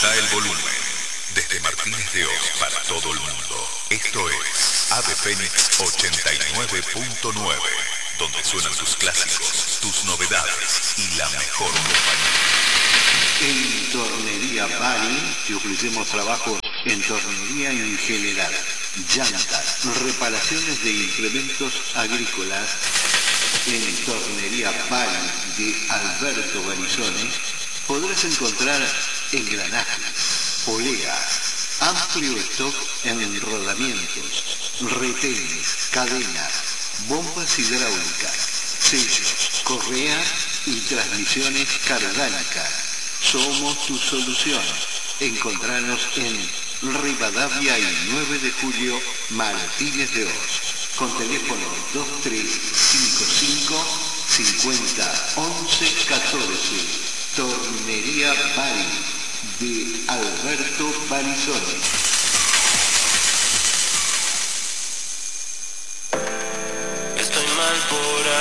Subá el volumen. Desde Martínez de Oz para todo el mundo. Esto es Ave Fénix 89.9, donde suenan tus clásicos, tus novedades y la mejor compañía. En Tornería Bari te ofrecemos trabajos en tornería en general, llantas, reparaciones de implementos agrícolas. En Tornería Bari de Alberto Barizone podrás encontrar engranajes, poleas, amplio stock en rodamientos, retenes, cadenas, bombas hidráulicas, sellos, correas y transmisiones cargánicas. Somos tu solución. Encontranos en Rivadavia y 9 de Julio, Martínez de Oz, con teléfono 2355 50 11 14. Tornería Bari de Alberto Barizone. Estoy mal por